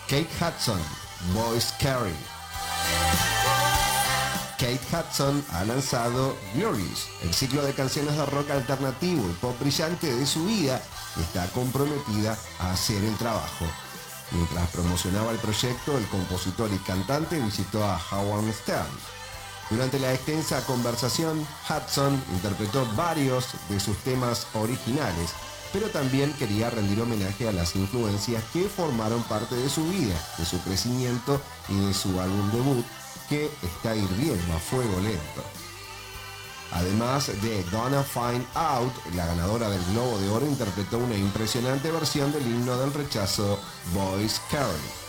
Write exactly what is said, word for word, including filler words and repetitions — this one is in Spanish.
Kate Hudson, Voice Carry. Kate Hudson ha lanzado Glorious, el ciclo de canciones de rock alternativo y pop brillante de su vida, y está comprometida a hacer el trabajo. Mientras promocionaba el proyecto, el compositor y cantante visitó a Howard Stern. Durante la extensa conversación, Hudson interpretó varios de sus temas originales, pero también quería rendir homenaje a las influencias que formaron parte de su vida, de su crecimiento y de su álbum debut, que está hirviendo a fuego lento. Además de Gonna Find Out, la ganadora del Globo de Oro interpretó una impresionante versión del himno del rechazo, Voice Carry.